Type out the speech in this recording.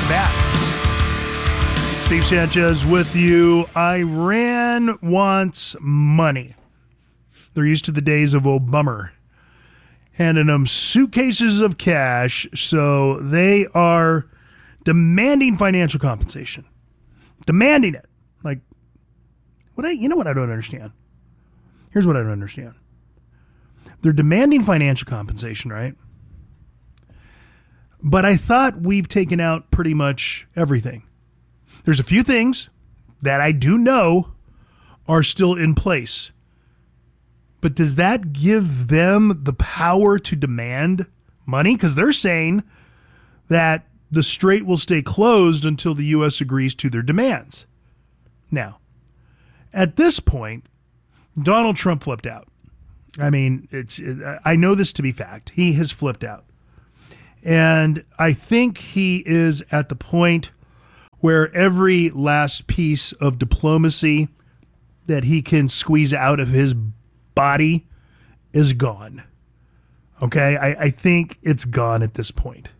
Welcome back. Steve Sanchez with you. Iran wants money. They're used to the days of Obama handing them suitcases of cash, so they are demanding financial compensation. Demanding it. Like, you know what I don't understand? Here's what I don't understand. They're demanding financial compensation, right? But I thought we've taken out pretty much everything. There's a few things that I do know are still in place. But does that give them the power to demand money? Because they're saying that the strait will stay closed until the U.S. agrees to their demands. Now, at this point, Donald Trump flipped out. I mean, I know this to be fact. He has flipped out. And I think he is at the point where every last piece of diplomacy that he can squeeze out of his body is gone. Okay? I think it's gone at this point.